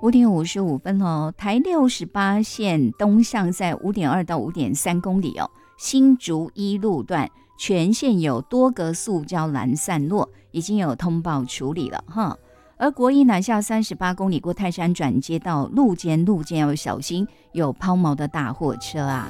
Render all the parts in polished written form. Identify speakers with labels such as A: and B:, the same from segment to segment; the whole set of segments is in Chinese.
A: 5点55分哦，台68线东向在5.2到5.3公里哦，新竹一路段全线有多个塑胶篮散落，已经有通报处理了哈。而国一南下38公里过泰山转接到路肩要小心，有抛锚的大货车啊。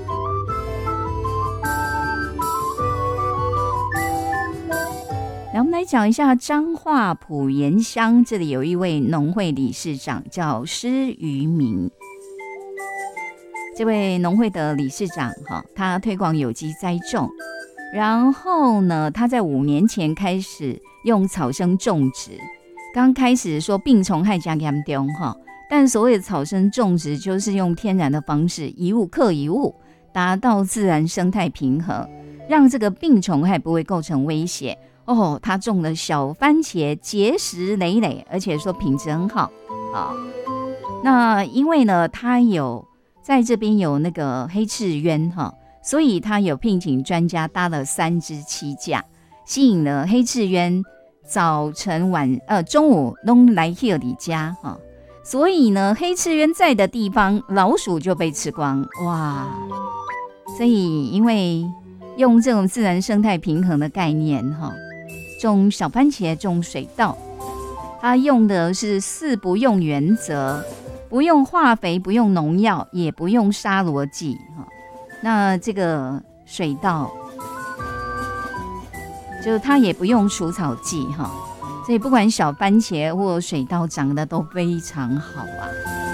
A: 来，我们来讲一下彰化埔盐乡，这里有一位农会理事长叫施于明。这位农会的理事长他推广有机栽种，然后呢，他在5年前开始用草生种植。刚开始说病虫害加严重但所谓的草生种植就是用天然的方式，一物克一物，达到自然生态平衡，让这个病虫害不会构成威胁。他种了小番茄，结实累累，而且说品质很好那因为呢，他有在这边有那个黑翅鸢所以他有聘请专家搭了3只栖架，吸引了黑翅鸢早晨中午都来这里家所以呢，黑翅鸢在的地方老鼠就被吃光哇！所以因为用这种自然生态平衡的概念种小番茄，种水稻，它用的是4不用原则，不用化肥，不用农药，也不用杀螺剂那这个水稻就它也不用除草剂所以不管小番茄或水稻长得都非常好啊。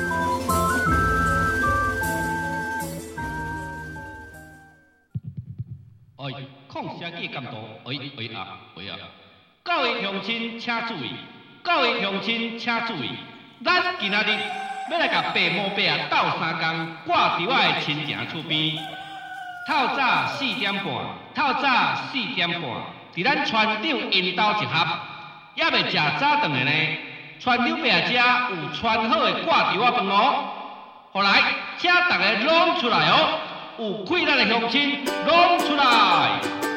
B: 抗社记监督，各位乡亲请注意，各位乡亲请注意，咱今仔日要来甲白毛伯啊斗3工，挂伫我的亲情厝边。透早4点半，伫咱船长因兜一盒，还未食早顿的呢。船长伯啊，遮有穿好的挂伫我饭哦。后来，请大家拢出来哦，有气力的乡亲拢出来。